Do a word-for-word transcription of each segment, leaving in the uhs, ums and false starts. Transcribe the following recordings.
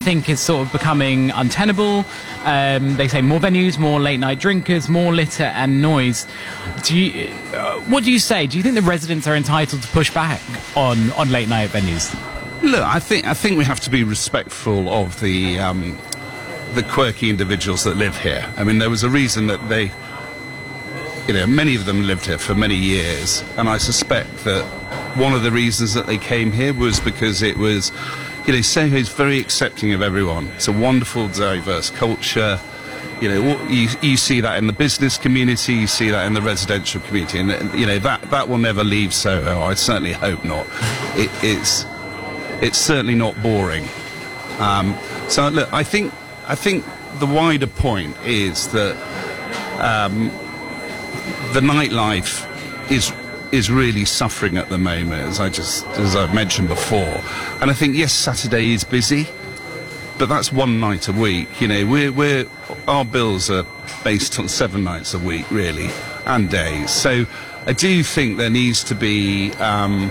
think is sort of becoming untenable. Um, they say more venues, more late night drinkers, more litter and noise. Do you, uh, what do you say? Do you think the residents are entitled to push back on, on late night venues? Look, I think I think we have to be respectful of the um, the quirky individuals that live here. I mean, there was a reason that they, you know, many of them lived here for many years, and I suspect that one of the reasons that they came here was because it was, you know, Soho's very accepting of everyone. It's a wonderful, diverse culture. You know, you, you see that in the business community, you see that in the residential community, and you know that that will never leave Soho. I certainly hope not. It, it's it's certainly not boring. Um, so look, I think I think the wider point is that um, the nightlife is is really suffering at the moment, as I just as I've mentioned before. And I think yes, Saturday is busy, but that's one night a week. You know, we're we're our bills are based on seven nights a week, really, and days. So I do think there needs to be, um,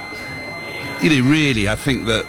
you know, really, I think that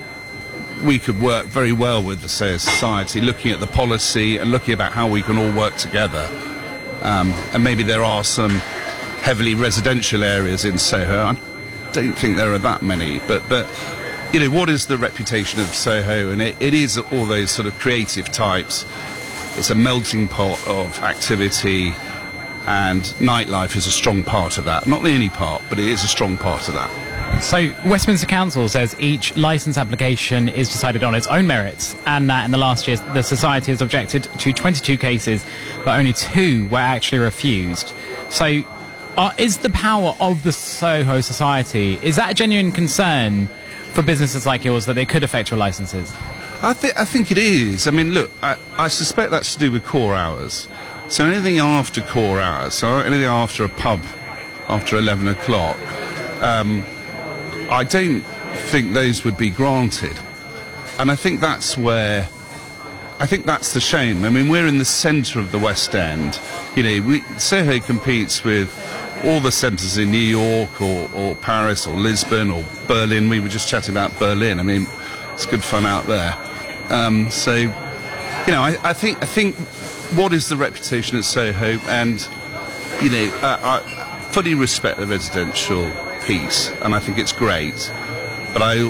we could work very well with the Soho Society, looking at the policy and looking about how we can all work together. Um, and maybe there are some heavily residential areas in Soho. I don't think there are that many, but but. You know, what is the reputation of Soho? And it, it is all those sort of creative types. It's a melting pot of activity, and nightlife is a strong part of that. Not the only part, but it is a strong part of that. So Westminster Council says each licence application is decided on its own merits, and that in the last year the Society has objected to twenty-two cases, but only two were actually refused. So uh, is the power of the Soho Society, is that a genuine concern for businesses like yours, that they could affect your licences? I, th- I think it is. I mean, look, I, I suspect that's to do with core hours. So anything after core hours, so anything after a pub, after eleven o'clock, um, I don't think those would be granted. And I think that's where, I think that's the shame. I mean, we're in the centre of the West End. You know, we, Soho competes with all the centres in New York or, or Paris or Lisbon or Berlin. We were just chatting about Berlin. I mean, it's good fun out there. Um, so, you know, I, I think I think what is the reputation at Soho? And, you know, I, I fully respect the residential piece, and I think it's great. But I,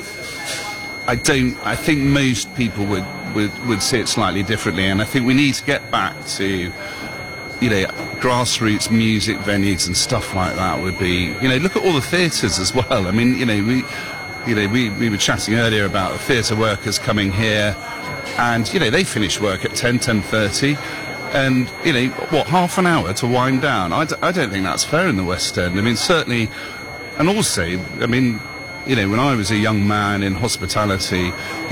I don't. I think most people would, would, would see it slightly differently, and I think we need to get back to, you know, grassroots music venues and stuff like that would be, you know, look at all the theatres as well. I mean, you know, we, you know, we, we were chatting earlier about the theatre workers coming here, and, you know, they finish work at ten, ten thirty, and, you know, what, half an hour to wind down? I, d- I don't think that's fair in the West End. I mean, certainly, and also, I mean, you know, when I was a young man in hospitality,